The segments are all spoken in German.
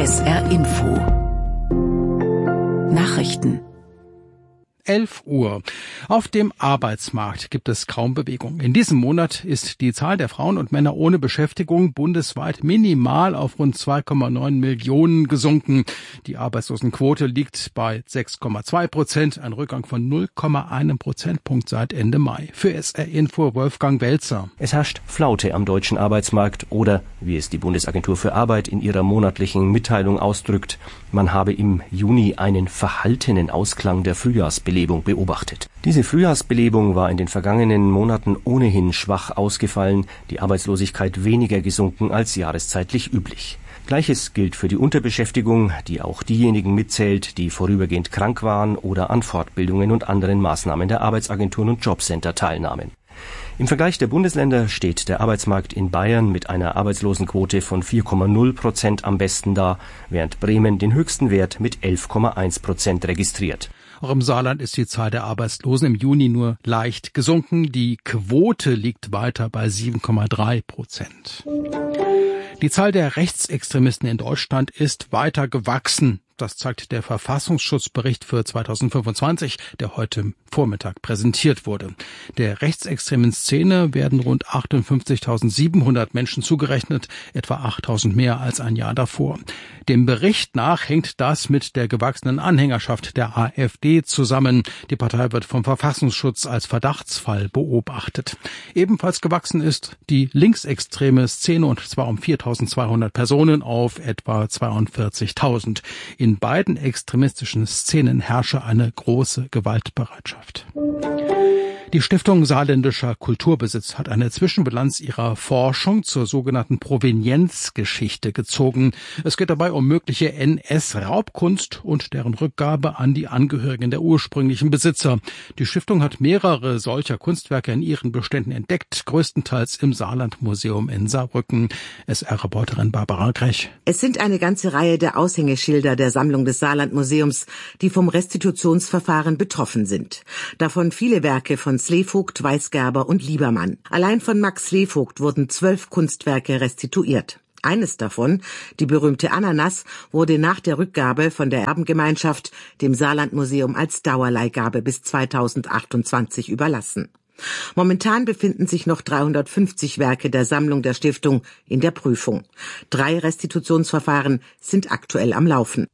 SR Info Nachrichten 11 Uhr. Auf dem Arbeitsmarkt gibt es kaum Bewegung. In diesem Monat ist die Zahl der Frauen und Männer ohne Beschäftigung bundesweit minimal auf rund 2,9 Millionen gesunken. Die Arbeitslosenquote liegt bei 6,2%, ein Rückgang von 0,1 Prozentpunkt seit Ende Mai. Für SR Info Wolfgang Welzer. Es herrscht Flaute am deutschen Arbeitsmarkt oder, wie es die Bundesagentur für Arbeit in ihrer monatlichen Mitteilung ausdrückt, man habe im Juni einen verhaltenen Ausklang der Frühjahrsbelebung beobachtet. Diese Frühjahrsbelebung war in den vergangenen Monaten ohnehin schwach ausgefallen, die Arbeitslosigkeit weniger gesunken als jahreszeitlich üblich. Gleiches gilt für die Unterbeschäftigung, die auch diejenigen mitzählt, die vorübergehend krank waren oder an Fortbildungen und anderen Maßnahmen der Arbeitsagenturen und Jobcenter teilnahmen. Im Vergleich der Bundesländer steht der Arbeitsmarkt in Bayern mit einer Arbeitslosenquote von 4,0% am besten da, während Bremen den höchsten Wert mit 11,1% registriert. Auch im Saarland ist die Zahl der Arbeitslosen im Juni nur leicht gesunken. Die Quote liegt weiter bei 7,3%. Die Zahl der Rechtsextremisten in Deutschland ist weiter gewachsen. Das zeigt der Verfassungsschutzbericht für 2025, der heute Vormittag präsentiert wurde. Der rechtsextremen Szene werden rund 58.700 Menschen zugerechnet, etwa 8.000 mehr als ein Jahr davor. Dem Bericht nach hängt das mit der gewachsenen Anhängerschaft der AfD zusammen. Die Partei wird vom Verfassungsschutz als Verdachtsfall beobachtet. Ebenfalls gewachsen ist die linksextreme Szene, und zwar um 4.200 Personen auf etwa 42.000. In beiden extremistischen Szenen herrsche eine große Gewaltbereitschaft. Die Stiftung Saarländischer Kulturbesitz hat eine Zwischenbilanz ihrer Forschung zur sogenannten Provenienzgeschichte gezogen. Es geht dabei um mögliche NS-Raubkunst und deren Rückgabe an die Angehörigen der ursprünglichen Besitzer. Die Stiftung hat mehrere solcher Kunstwerke in ihren Beständen entdeckt, größtenteils im Saarlandmuseum in Saarbrücken. SR-Reporterin Barbara Grech. Es sind eine ganze Reihe der Aushängeschilder der Sammlung des Saarlandmuseums, die vom Restitutionsverfahren betroffen sind. Davon viele Werke von Slevogt, Weisgerber und Liebermann. Allein von Max Slevogt wurden 12 Kunstwerke restituiert. Eines davon, die berühmte Ananas, wurde nach der Rückgabe von der Erbengemeinschaft dem Saarlandmuseum als Dauerleihgabe bis 2028 überlassen. Momentan befinden sich noch 350 Werke der Sammlung der Stiftung in der Prüfung. 3 Restitutionsverfahren sind aktuell am Laufen.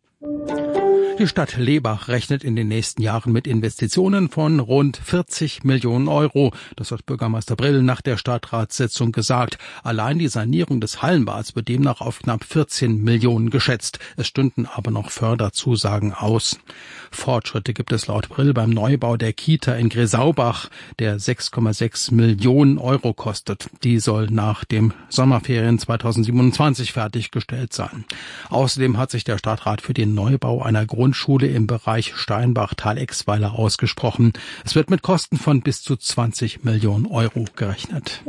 Die Stadt Lebach rechnet in den nächsten Jahren mit Investitionen von rund 40 Millionen Euro. Das hat Bürgermeister Brill nach der Stadtratssitzung gesagt. Allein die Sanierung des Hallenbads wird demnach auf knapp 14 Millionen geschätzt. Es stünden aber noch Förderzusagen aus. Fortschritte gibt es laut Brill beim Neubau der Kita in Gresaubach, der 6,6 Millionen Euro kostet. Die soll nach dem Sommerferien 2027 fertiggestellt sein. Außerdem hat sich der Stadtrat für den Neubau einer Grundschule im Bereich Steinbach-Tal-Exweiler ausgesprochen. Es wird mit Kosten von bis zu 20 Millionen Euro gerechnet.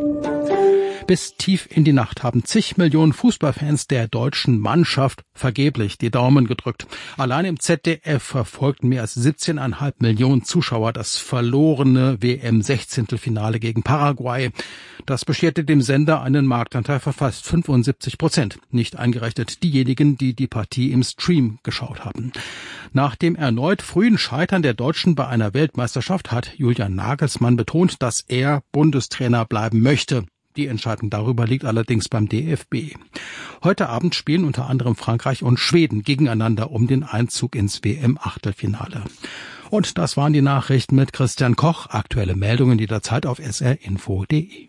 Bis tief in die Nacht haben zig Millionen Fußballfans der deutschen Mannschaft vergeblich die Daumen gedrückt. Allein im ZDF verfolgten mehr als 17,5 Millionen Zuschauer das verlorene WM-16-Finale gegen Paraguay. Das bescherte dem Sender einen Marktanteil von fast 75%, nicht eingerechnet diejenigen, die die Partie im Stream geschaut haben. Nach dem erneut frühen Scheitern der Deutschen bei einer Weltmeisterschaft hat Julian Nagelsmann betont, dass er Bundestrainer bleiben möchte. Die Entscheidung darüber liegt allerdings beim DFB. Heute Abend spielen unter anderem Frankreich und Schweden gegeneinander um den Einzug ins WM-Achtelfinale. Und das waren die Nachrichten mit Christian Koch. Aktuelle Meldungen jederzeit auf srinfo.de.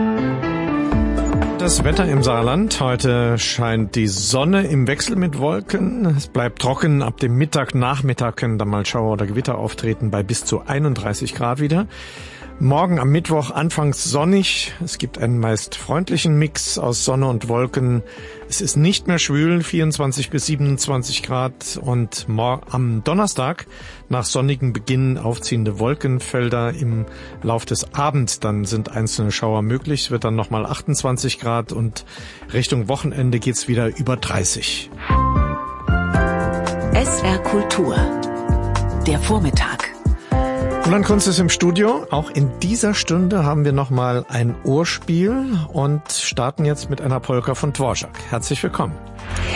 Das Wetter im Saarland. Heute scheint die Sonne im Wechsel mit Wolken. Es bleibt trocken. Ab dem Nachmittag können dann mal Schauer oder Gewitter auftreten bei bis zu 31 Grad wieder. Morgen am Mittwoch anfangs sonnig. Es gibt einen meist freundlichen Mix aus Sonne und Wolken. Es ist nicht mehr schwül, 24 bis 27 Grad. Und am Donnerstag nach sonnigem Beginn aufziehende Wolkenfelder im Lauf des Abends. Dann sind einzelne Schauer möglich. Es wird dann nochmal 28 Grad und Richtung Wochenende geht's wieder über 30. SR Kultur. Der Vormittag. Roland Kunz ist im Studio. Auch in dieser Stunde haben wir nochmal ein Ohrspiel und starten jetzt mit einer Polka von Dvorak. Herzlich willkommen.